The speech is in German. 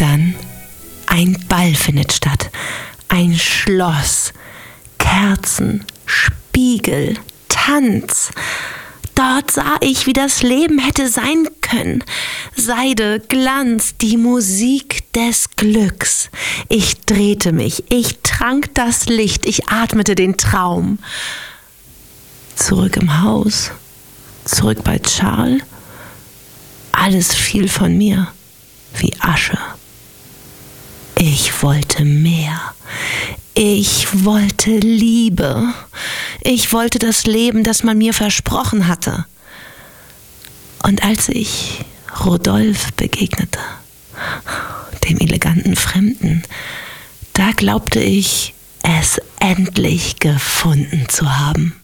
Dann ein Ball findet statt, ein Schloss, Kerzen, Spiegel, Tanz. Dort sah ich, wie das Leben hätte sein können. Seide, Glanz, die Musik des Glücks. Ich drehte mich, ich trank das Licht, ich atmete den Traum. Zurück im Haus, zurück bei Charles. Alles fiel von mir wie Asche. Ich wollte mehr. Ich wollte Liebe. Ich wollte das Leben, das man mir versprochen hatte. Und als ich Rodolphe begegnete, dem eleganten Fremden, da glaubte ich, es endlich gefunden zu haben.